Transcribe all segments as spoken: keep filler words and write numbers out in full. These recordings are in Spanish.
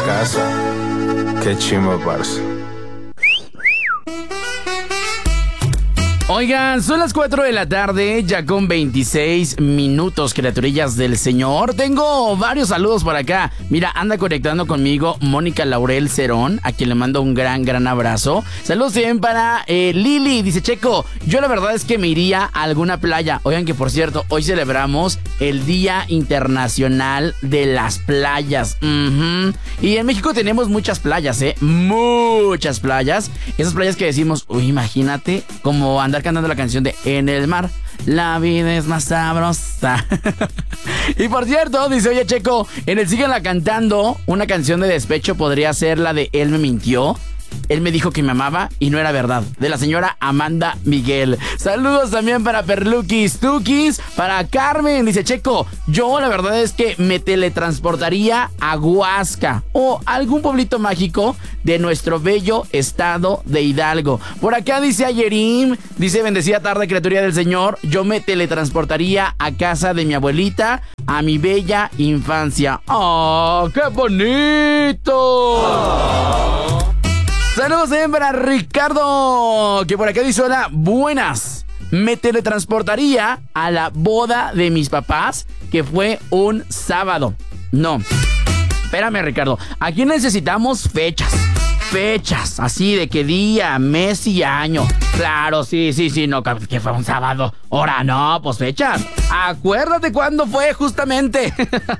casa. Qué chimbo, parce. Oigan, son las cuatro de la tarde, ya con veintiséis minutos, criaturillas del Señor. Tengo varios saludos por acá. Mira, anda conectando conmigo Mónica Laurel Cerón, a quien le mando un gran, gran abrazo. Saludos también para eh, Lili. Dice, Checo, yo la verdad es que me iría a alguna playa. Oigan que, por cierto, hoy celebramos el Día Internacional de las Playas. Uh-huh. Y en México tenemos muchas playas, ¿eh? Muchas playas. Esas playas que decimos, uy, imagínate como andar cantando la canción de En el mar la vida es más sabrosa. Y por cierto, dice, oye, Checo, en el Síguela Cantando, una canción de despecho podría ser la de Él me mintió. Él me dijo que me amaba y no era verdad, de la señora Amanda Miguel. Saludos también para Perluquis Tukis, para Carmen. Dice, Checo, yo la verdad es que me teletransportaría a Huasca o algún pueblito mágico de nuestro bello estado de Hidalgo. Por acá dice Ayerim, dice, bendecida tarde, criatura del Señor, yo me teletransportaría a casa de mi abuelita, a mi bella infancia. ¡Oh, qué bonito! Oh. Saludos también para Ricardo, que por acá dice, hola, buenas. Me teletransportaría a la boda de mis papás, que fue un sábado. No, espérame, Ricardo, aquí necesitamos fechas. Fechas, así de qué día, mes y año. Claro, sí, sí, sí, no, que fue un sábado. Ahora no, pues fechas. Acuérdate cuándo fue justamente.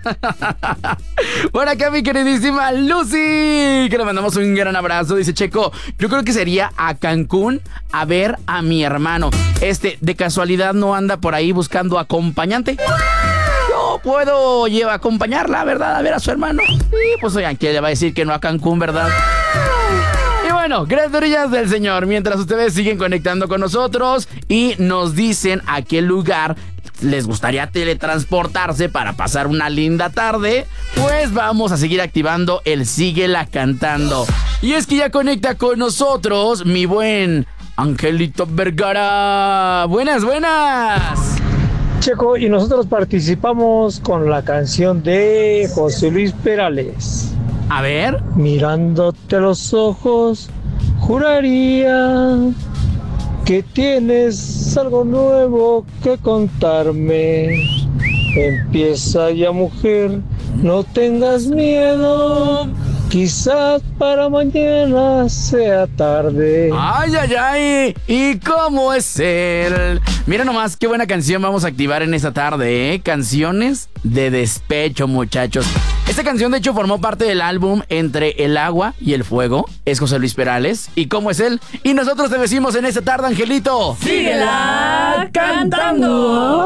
Por acá mi queridísima Lucy, que le mandamos un gran abrazo. Dice, Checo, yo creo que sería a Cancún a ver a mi hermano. Este, de casualidad, no anda por ahí buscando acompañante. Yo puedo llevar, acompañarla, ¿verdad? A ver a su hermano. Y pues oigan, ¿quién le va a decir que no a Cancún, verdad? Y bueno, criaturillas del Señor, mientras ustedes siguen conectando con nosotros y nos dicen a qué lugar les gustaría teletransportarse para pasar una linda tarde, pues vamos a seguir activando el Síguela Cantando. Y es que ya conecta con nosotros mi buen Angelito Vergara. Buenas, buenas. Checo, y nosotros participamos con la canción de José Luis Perales. A ver. Mirándote a los ojos, juraría que tienes algo nuevo que contarme. Empieza ya, mujer, no tengas miedo. Quizás para mañana sea tarde. Ay, ay, ay. ¿Y cómo es él? Mira nomás qué buena canción vamos a activar en esta tarde, ¿eh? Canciones de despecho, muchachos. Esta canción, de hecho, formó parte del álbum Entre el agua y el fuego. Es José Luis Perales. ¿Y cómo es él? Y nosotros te decimos en esta tarde, Angelito, ¡síguela cantando!